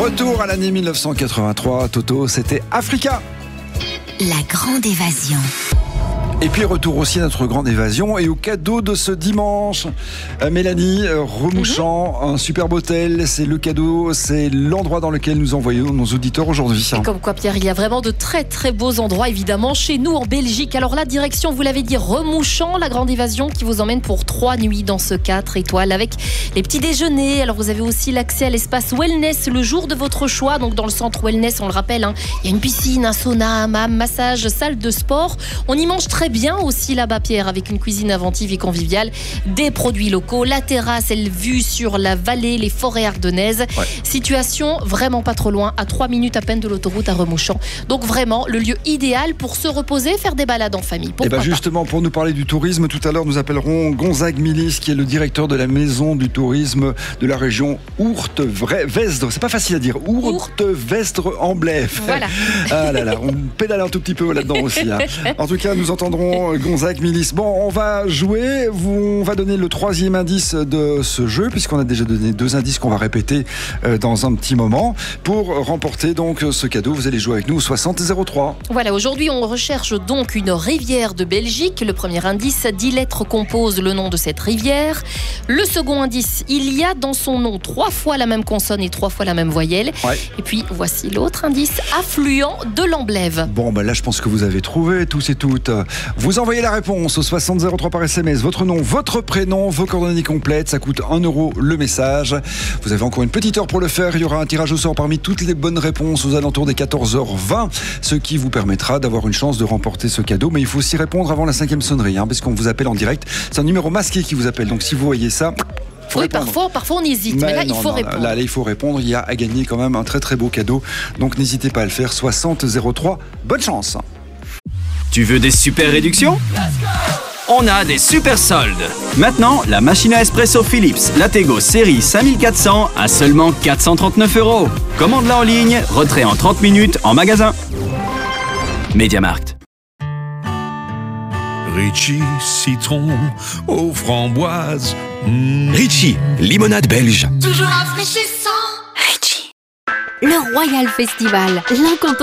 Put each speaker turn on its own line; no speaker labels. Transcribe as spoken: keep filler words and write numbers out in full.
Retour à l'année mille neuf cent quatre-vingt-trois, Toto, c'était Africa.
La grande évasion.
Et puis retour aussi à notre grande évasion et au cadeau de ce dimanche. Euh, Mélanie, euh, Remouchant, mm-hmm. un superbe hôtel, c'est le cadeau, c'est l'endroit dans lequel nous envoyons nos auditeurs aujourd'hui.
Et comme quoi Pierre, il y a vraiment de très très beaux endroits évidemment chez nous en Belgique. Alors la direction, vous l'avez dit, Remouchant, la grande évasion qui vous emmène pour trois nuits dans ce quatre étoiles avec les petits déjeuners. Alors vous avez aussi l'accès à l'espace wellness le jour de votre choix. Donc dans le centre wellness, on le rappelle, hein, il y a une piscine, un sauna, un hammam, massage, salle de sport. On y mange très bien aussi là-bas Pierre, avec une cuisine inventive et conviviale, des produits locaux, la terrasse, elle vue sur la vallée, les forêts ardennaises. Ouais. Situation vraiment pas trop loin, à trois minutes à peine de l'autoroute à Remouchant. Donc vraiment le lieu idéal pour se reposer, faire des balades en famille.
Et ben justement, pour nous parler du tourisme, tout à l'heure nous appellerons Gonzague Milis, qui est le directeur de la maison du tourisme de la région Ourthe-Vesdre. C'est pas facile à dire. Ourthe-Vesdre-en-Blève.
Voilà.
Ah là là, on pédale un tout petit peu là-dedans aussi. Hein. En tout cas, nous entendrons Gonzague Milis. Bon, on va jouer. On va donner le troisième indice de ce jeu, puisqu'on a déjà donné deux indices qu'on va répéter dans un petit moment. Pour remporter donc ce cadeau, vous allez jouer avec nous au soixante zéro trois.
Voilà, aujourd'hui on recherche donc une rivière de Belgique. Le premier indice, dix lettres composent le nom de cette rivière. Le second indice, il y a dans son nom trois fois la même consonne et trois fois la même voyelle. Ouais. Et puis voici l'autre indice, affluent de l'Amblève.
Bon, ben là je pense que vous avez trouvé tous et toutes. Vous envoyez la réponse au soixante zéro trois par S M S, votre nom, votre prénom, vos coordonnées complètes, ça coûte un euro le message. Vous avez encore une petite heure pour le faire, il y aura un tirage au sort parmi toutes les bonnes réponses aux alentours des quatorze heures vingt, ce qui vous permettra d'avoir une chance de remporter ce cadeau, mais il faut aussi répondre avant la cinquième sonnerie, hein, parce qu'on vous appelle en direct, c'est un numéro masqué qui vous appelle, donc si vous voyez ça...
Oui, parfois, parfois on hésite, mais, mais là, non, il faut non, répondre.
Là, là, il faut répondre. Il y a à gagner quand même un très très beau cadeau. Donc, n'hésitez pas à le faire. soixante zéro trois. Bonne chance.
Tu veux des super réductions ? On a des super soldes. Maintenant, la machine à espresso Philips Lattego série cinq mille quatre cents à seulement quatre cent trente-neuf euros. Commande-la en ligne, retrait en trente minutes en magasin. Mediamarkt.
Ritchie, citron aux framboises.
Mmh. Ritchie, limonade belge.
Toujours rafraîchissant. Ritchie. Le Royal Festival, l'incontournable.